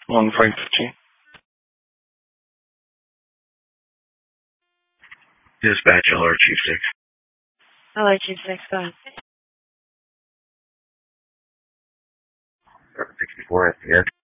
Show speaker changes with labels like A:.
A: 1515.
B: Dispatch LR Chief 6.
C: Hello, Chief 6, go ahead.
B: 64 at the end.